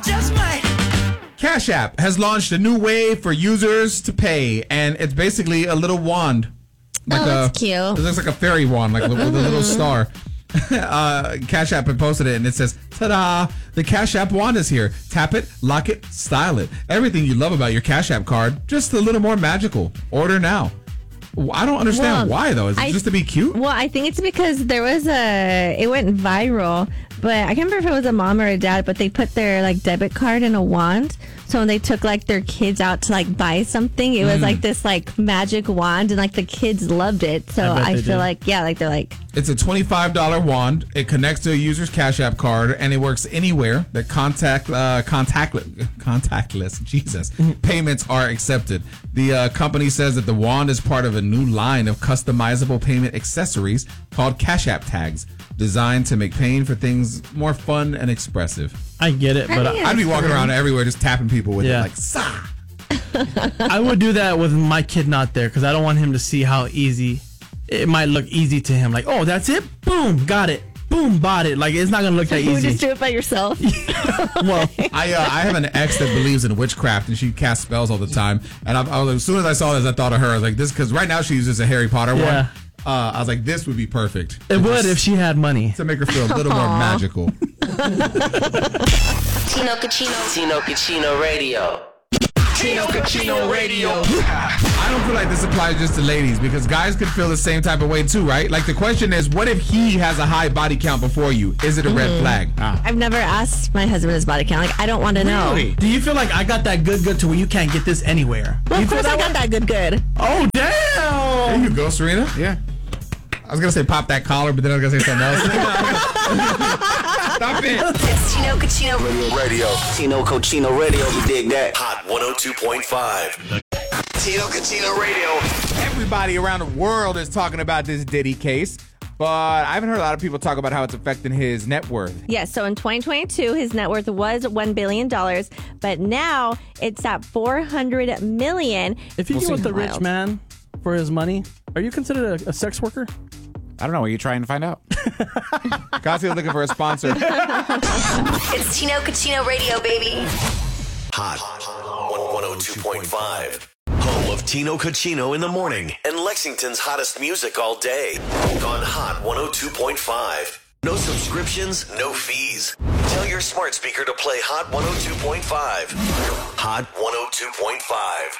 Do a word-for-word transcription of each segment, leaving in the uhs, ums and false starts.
just might. Cash App has launched a new way for users to pay, and it's basically a little wand. Like oh, that's a, cute. It looks like a fairy wand, like with a little star. uh, Cash App had posted it, and it says, ta-da, the Cash App wand is here. Tap it, lock it, style it. Everything you love about your Cash App card, just a little more magical. Order now. I don't understand well, why, though. Is it I, just to be cute? Well, I think it's because there was a, it went viral, but I can't remember if it was a mom or a dad, but they put their like debit card in a wand. So when they took like their kids out to like buy something, it was mm. like this like magic wand, and like the kids loved it. So I, I feel did. like, yeah, like they're like. It's a twenty-five dollars wand. It connects to a user's Cash App card, and it works anywhere that contact uh, contactless, contactless, Jesus, payments are accepted. The uh, company says that the wand is part of a new line of customizable payment accessories called Cash App tags, designed to make paying for things more fun and expressive. I get it, but I'd be walking around everywhere just tapping people with yeah. it like, sa. I would do that with my kid not there, because I don't want him to see how easy it might look easy to him. Like, oh, that's it? Boom, got it. Boom, bought it. Like, it's not gonna look that you easy. You just do it by yourself. Well, I uh, I have an ex that believes in witchcraft, and she casts spells all the time. And I, I was, as soon as I saw this, I thought of her. I was like, this, because right now she uses a Harry Potter yeah. one. Uh, I was like, this would be perfect. It would just, if she had money. To make her feel a little more magical. Tino Cucino. Tino Cucino Radio. Tino Cucino Radio. I don't feel like this applies just to ladies, because guys could feel the same type of way too, right? Like the question is, what if he has a high body count before you? Is it a mm. red flag? Ah. I've never asked my husband his body count. Like, I don't want to really? know. Do you feel like I got that good good to where you can't get this anywhere? Well, you of course I got that good good. Oh, damn. There you go, Serena. Yeah. I was going to say pop that collar, but then I was going to say something else. Stop it. It's Tino Cucino Radio. Radio. Tino Cucino Radio. You dig that? Hot one oh two point five. Tino Cucino Radio. Everybody around the world is talking about this Diddy case, but I haven't heard a lot of people talk about how it's affecting his net worth. Yes, so in twenty twenty-two, his net worth was one billion dollars, but now it's at four hundred million dollars. If you we'll get with the wild. rich man for his money, are you considered a, a sex worker? I don't know. Are you trying to find out? Cosby's looking for a sponsor. It's Tino Cucino Radio, baby. Hot one oh two point five. Home of Tino Cucino in the morning and Lexington's hottest music all day. On Hot one oh two point five. No subscriptions, no fees. Tell your smart speaker to play Hot one oh two point five. Hot one oh two point five.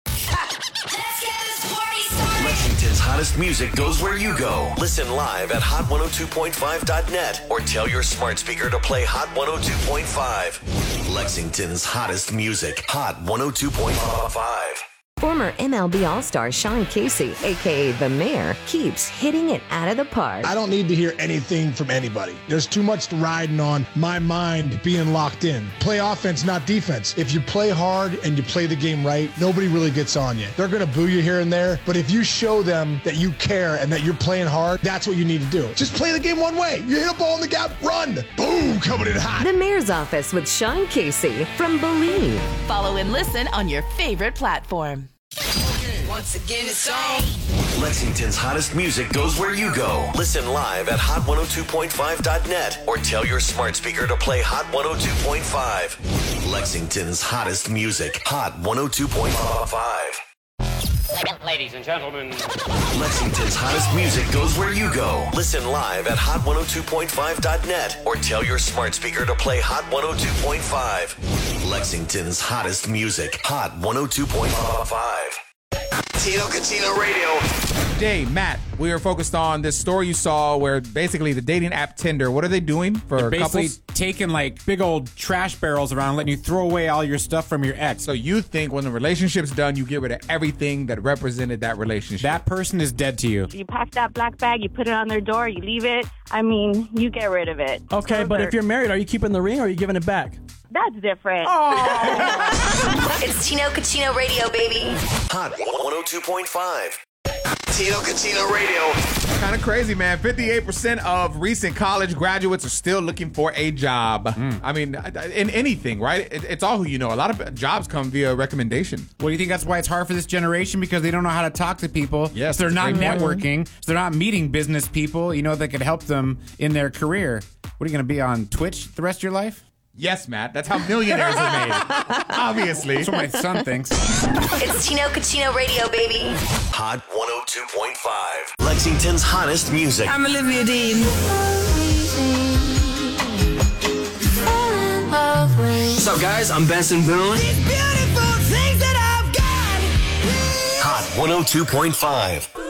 Let's get this party started. Lexington's hottest music goes where you go. Listen live at hot one oh two point five dot net or tell your smart speaker to play Hot one oh two point five. Lexington's hottest music. Hot one oh two point five. Former M L B All-Star Sean Casey, a k a. The Mayor, keeps hitting it out of the park. I don't need to hear anything from anybody. There's too much riding on my mind being locked in. Play offense, not defense. If you play hard and you play the game right, nobody really gets on you. They're going to boo you here and there, but if you show them that you care and that you're playing hard, that's what you need to do. Just play the game one way. You hit a ball in the gap, run. Boom, coming in hot. The Mayor's Office with Sean Casey from Believe. Follow and listen on your favorite platform. Once again, it's on. Lexington's hottest music goes where you go. Listen live at hot one oh two point five dot net or tell your smart speaker to play Hot one oh two point five. Lexington's hottest music. Hot one oh two point five. Ladies and gentlemen, Lexington's hottest music goes where you go. Listen live at hot one oh two point five dot net or tell your smart speaker to play Hot one oh two point five. Lexington's hottest music. Hot one oh two point five. Tino Cucino Radio. Today, Matt, we are focused on this story you saw where basically the dating app Tinder, what are they doing for They're basically couples? Taking like big old trash barrels around, letting you throw away all your stuff from your ex. So you think when the relationship's done, you get rid of everything that represented that relationship. That person is dead to you. You pack that black bag, you put it on their door, you leave it. I mean, you get rid of it. Okay, but if you're married, are you keeping the ring or are you giving it back? That's different. Oh. It's Tino Cucino Radio, baby. Hot one oh two point five. Tino Cucino Radio. Kind of crazy, man. fifty-eight percent of recent college graduates are still looking for a job. Mm. I mean, in anything, right? It, it's all who you know. A lot of jobs come via recommendation. Well, do you think that's why it's hard for this generation? Because they don't know how to talk to people. Yes, so they're not networking. Point. So they're not meeting business people, you know, that could help them in their career. What are you going to be on Twitch the rest of your life? Yes, Matt. That's how millionaires are made. Obviously. That's what my son thinks. It's Tino Cucino Radio, baby. Hot one oh two point five. Lexington's hottest music. I'm Olivia Dean. What's up, guys? I'm Benson Boone. Hot one oh two point five.